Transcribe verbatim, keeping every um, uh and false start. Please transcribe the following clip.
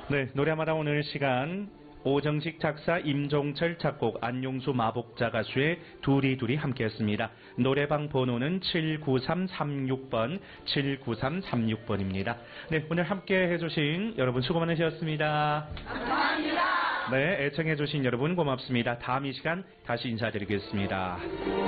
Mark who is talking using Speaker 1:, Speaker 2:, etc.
Speaker 1: 네, 노래마다 오늘 시간 오정식 작사, 임종철 작곡, 안용수 마복자 가수의 둘이 둘이 함께했습니다. 노래방 번호는 칠구삼삼육 번, 칠구삼삼육 번입니다. 네, 오늘 함께 해주신 여러분 수고 많으셨습니다.
Speaker 2: 감사합니다.
Speaker 1: 네, 애청해주신 여러분 고맙습니다. 다음 이 시간 다시 인사드리겠습니다.